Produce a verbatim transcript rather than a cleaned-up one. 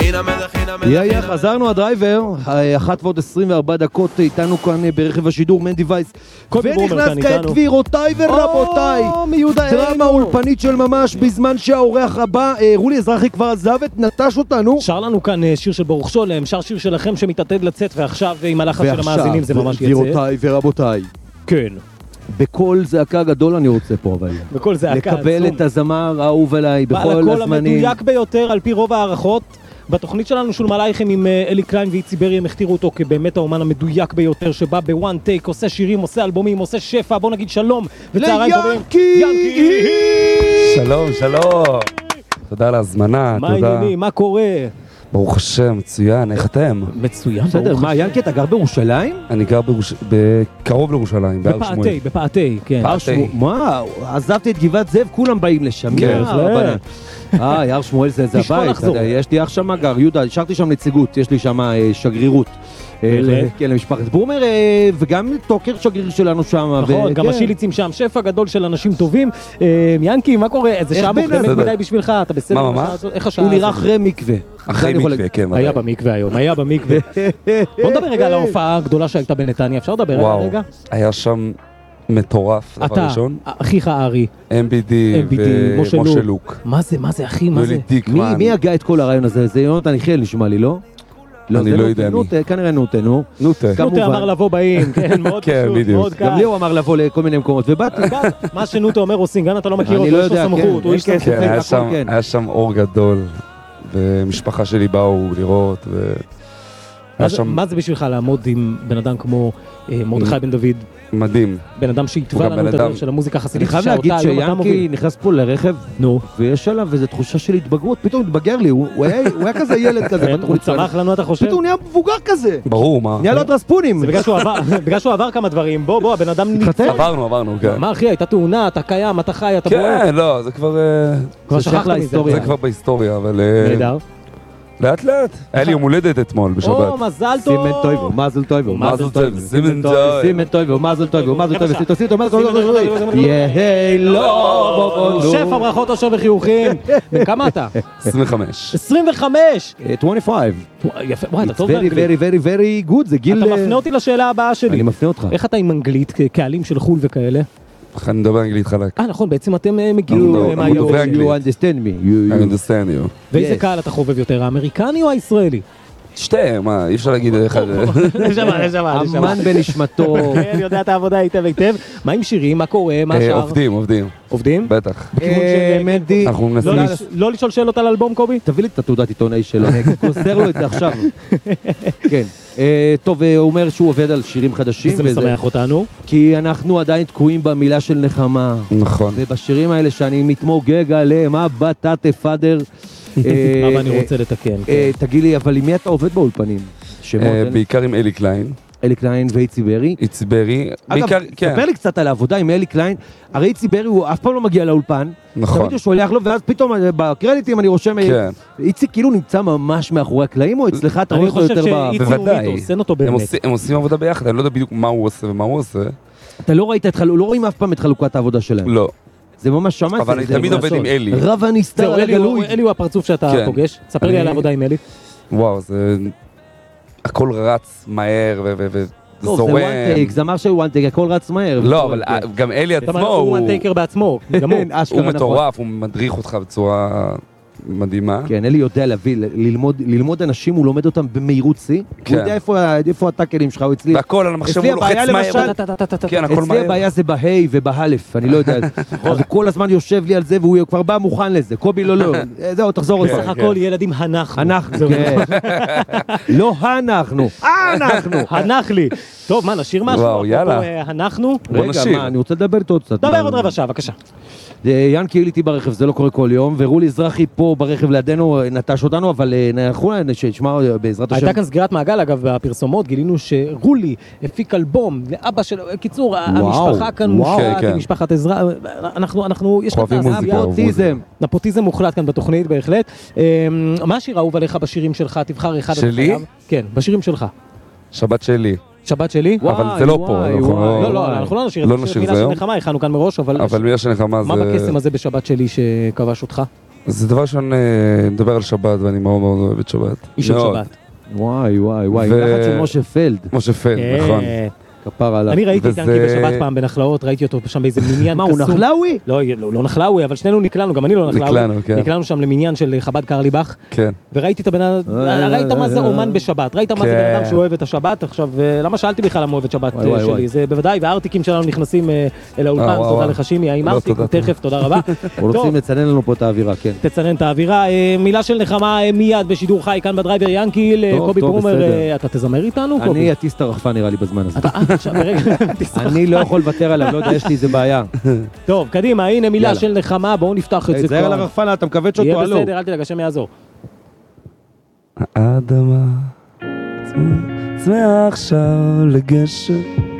יא יא, חזרנו הדרייבר, אחת ועוד עשרים וארבע דקות איתנו כאן ברכב השידור מנדי וייס, ונכנס כעת גבירותיי ורבותיי, דרמה אולפנית של ממש, בזמן שהאורח הבא, רולי אזרחי כבר עזב את נטש אותנו. שר לנו כאן שיר של ברוך שולם, שר שיר שלכם שמתעתד לצאת, ועכשיו עם הלחץ של המאזינים זה ממש יצא. גבירותיי ורבותיי, כן, בקול זעקה גדול אני רוצה פה, אבל בקול זעקה לקבל את הזמר האהוב עליי בכל הזמנים, הקול המדויק ביותר על פי רוב הערכות. בתוכנית שלנו שולם עלייכם עם אלי קליין ואיצי ברי, הם הכתירו אותו כבאמת האומן המדויק ביותר, שבא בוואן טייק, עושה שירים, עושה אלבומים, עושה שפע. בוא נגיד שלום ליאנקי. שלום, שלום, תודה על ההזמנה. מה העניינים? מה קורה? ברוך השם, מצוין, איך אתם? מצוין, בסדר. מה, ינקי, אתה גר בירושלים? אני גר בקרוב לירושלים, בהר שמואל. בפאתי, בפאתי, כן. מה, עזבתי את גבעת זאב, כולם באים לשם. כן, אה, יער שמואל זה הבית, יש לי אח שם גר, יהודה, השארתי שם נציגות, יש לי שם שגרירות. כן, למשפחת בומר, וגם טוקר שגריר שלנו שם. נכון, גם השיליצים שם, שפע גדול של אנשים טובים. ינקי, מה קורה? איזה שעה מוקדמת מדי בשבילך, אתה בסדר? מה, מה? איך השעה? הוא נראה אחרי מקווה. אחרי מקווה, כן. היה במקווה היום, היה במקווה. בוא נדבר רגע על ההופעה הגדולה שהייתה בנתניה, אפשר לדבר רגע? וואו, היה שם מטורף, דבר ראשון. אתה, אחיך הארי. אם בי די ומשה לוק. מה זה, מה זה, אחי, מה זה? מי הגה את כל הרעיון הזה? זה יונתן יחיאל נשמע לי, לא? אני לא יודע מי. נוטה, כנראה נוטה, נו. נוטה. נוטה אמר לבוא באים, כן, מאוד פשוט, מאוד קל. גם לי הוא אמר לבוא לכל מיני מקומות, ובאתי. מה שנוטה אומר עושים, גם אתה לא מכיר אותו, יש לו סמכות, הוא איש סמכות. היה שם אור גדול, ומשפחה שלי באו לראות, מה זה בשבילך לעמוד עם בן אדם כמו מרדכי בן דוד? מדהים. בן אדם שהתווה לנו את הדרך של המוזיקה החסידית. אני חייב להגיד שיאנקי נכנס פה לרכב, נו, ויש עליו איזו תחושה של התבגרות, פתאום התבגר לי, הוא היה כזה ילד כזה. הוא צמח לנו, אתה חושב? פתאום הוא נהיה מבוגר כזה. ברור, מה? נהיה לו את רספונים. זה בגלל שהוא עבר כמה דברים. בוא, בוא, הבן אדם נתחתן. עברנו, עברנו, כן. מה אחי, הייתה תאונה, אתה קיים, אתה חי, אתה בוער. כן, לא, זה כבר... כבר שכחת מזה. זה כבר בהיסטוריה, אבל... נהדר. לאט לאט. היה לי יום הולדת אתמול בשבת. או, מזל טוב. סימן טויבו, מזל טויבו, מזל טוב, סימן טוב. סימן טויבו, מזל טויבו, מזל טויבו, סיטו סיטו, מזל טויבו, יהי לא. שפע ברכות אושר וחיוכים. בן כמה אתה? עשרים וחמש. עשרים וחמש! עשרים וחמש. יפה, וואי, אתה טוב It's באנגלית. very, very, very good, זה גיל... אתה מפנה אותי לשאלה הבאה שלי. אני מפנה אותך. איך אתה עם אנגלית, קהלים של חול וכאלה? אני מדבר אנגלית חלק. אה, נכון, בעצם אתם מגיעים... אנחנו דוברי אנגלית. You understand me. I understand you. ואיזה קהל אתה חובב יותר, האמריקני או הישראלי? שתיהם, מה, אי אפשר להגיד אחד... נשמה, נשמה, נשמה. אמן בנשמתו. אני יודע את העבודה היטב היטב. מה עם שירים, מה קורה, מה השאר? עובדים, עובדים. עובדים? בטח. מנדי. אנחנו מנסים... לא לשאול שאלות על אלבום, קובי? תביא לי את התעודת עיתונאי שלו, אני קוסר לו את זה עכשיו. כן. טוב, הוא אומר שהוא עובד על שירים חדשים. זה משמח אותנו. כי אנחנו עדיין תקועים במילה של נחמה. נכון. ובשירים האלה שאני מתמוגג עליהם, אבא, תתה, פאדר. מה אני רוצה לתקן? תגיד לי, אבל עם מי אתה עובד באולפנים? בעיקר עם אלי קליין. אלי קליין ואיצי ברי. איצי ברי. אגב, ספר לי קצת על העבודה עם אלי קליין. הרי איצי ברי הוא אף פעם לא מגיע לאולפן. נכון. תמיד הוא שולח לו, ואז פתאום בקרדיטים אני רושם... איצי כאילו נמצא ממש מאחורי הקלעים, או אצלך אתה רואה אותו יותר... אני חושב שאיצי הוא עושה אותו באמת. הם עושים עבודה ביחד, אני לא יודע בדיוק מה הוא עושה ומה הוא עושה. אתה לא ראית את חלוקת, לא רואים אף פעם את חלוקת העבודה שלהם. לא. זה ממש שמעתי. אבל אני תמיד עובד עם אלי. רב הנסתר על הגלוי. אלי הוא הפרצוף שאתה פוגש. ספר לי על העבודה עם אלי. וואו, זה... הכל רץ מהר וזורם. זה one take, זה אמר שהוא one take, הכל רץ מהר. לא, אבל גם אלי עצמו הוא one taker בעצמו. הוא מטורף, הוא מדריך אותך בצורה... מדהימה. כן, אלי יודע להביא, ללמוד, ללמוד אנשים, הוא לומד אותם במהירות C. הוא יודע איפה הטאקלים שלך, הוא אצלי. והכל, על המחשב הוא לוחץ מהר. כן, הכל מהר. אצלי הבעיה זה בהי ובהלף, אני לא יודע. אז הוא כל הזמן יושב לי על זה, והוא כבר בא מוכן לזה. קובי לא, לא. זהו, תחזור אותך. בסך הכל ילדים אנחנו. אנחנו, כן. לא אנחנו, אנחנו. הנח לי. טוב, מה, נשאיר משהו? וואו, יאללה. אנחנו. רגע, מה, אני רוצה לדבר איתו קצת. דבר עוד רבע שעה, בבקשה. ינקי איתי ברכב, זה לא קורה כל יום, ורולי אזרחי פה ברכב לידינו, נטש אותנו, אבל אנחנו נשמע בעזרת השם. הייתה כאן סגירת מעגל, אגב, בפרסומות, גילינו שרולי הפיק אלבום לאבא של... קיצור, המשפחה כאן מושחת, משפחת עזרא, אנחנו, יש לך נפוטיזם. נפוטיזם מוחלט כאן בתוכנית, בהחלט. מה השיר האהוב עליך בשירים שלך? תבחר אחד. שלי? כן, בשירים שלך. שבת שלי. שבת שלי? אבל זה לא פה. לא, לא, אנחנו לא נשאיר את זה. מילה של נחמה, הכנו כאן מראש, אבל... אבל מילה של נחמה זה... מה בקסם הזה בשבת שלי שכבש אותך? זה דבר ראשון, נדבר על שבת, ואני מאוד מאוד אוהב את שבת. איש של שבת. וואי, וואי, וואי, לחץ של משה פלד. משה פלד, נכון. כפר עליו. אני ראיתי את ינקי בשבת פעם בנחלאות, ראיתי אותו שם באיזה מניין קסום. מה, הוא נחלאוי? לא, לא נחלאוי, אבל שנינו נקלענו, גם אני לא נחלאוי. נקלענו, כן. נקלענו שם למניין של חב"ד קרליבך. כן. וראיתי את הבן אדם, ראית מה זה אומן בשבת, ראית מה זה בן אדם שאוהב את השבת. עכשיו, למה שאלתי בכלל למה אוהב את שבת שלי? זה בוודאי, והארטיקים שלנו נכנסים אל האולפן, תודה לך שימי, האם ארטיק, תכף, תודה רבה. רוצים לצנן לנו פה את האווירה, כן. תצנן את האווירה. מילה של נחמה מיד בשידור חי כאן בדרייבר ינקי, קובי ברומר, אתה תזמר איתנו, קובי? אני אטיס את הרחפה נראה לי בזמן הזה. ברגע, אני לא יכול לוותר עליו, לא יודע, יש לי איזה בעיה. טוב, קדימה, הנה מילה של נחמה, בואו נפתח את זה כבר. תזהר על הרחפן, אתה מכווץ אותו, הלו. יהיה בסדר, אל תדאג, השם יעזור. האדמה צמאה עכשיו לגשם